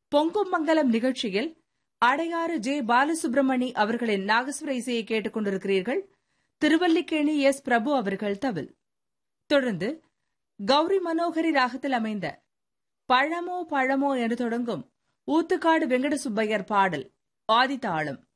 பொங்கும் மங்கலம் நிகழ்ச்சியில் அடையாறு ஜே பாலசுப்ரமணி அவர்களின் நாகஸ்வர இசையை கேட்டுக் கொண்டிருக்கிறீர்கள். திருவல்லிக்கேணி எஸ். பிரபு அவர்கள் தவில். தொடர்ந்து கௌரி மனோகரி ராகத்தில் அமைந்த பழமோ பழமோ என்று தொடங்கும் ஊத்துக்காடு வெங்கட சுப்பையர் பாடல் ஆதிதாளம்.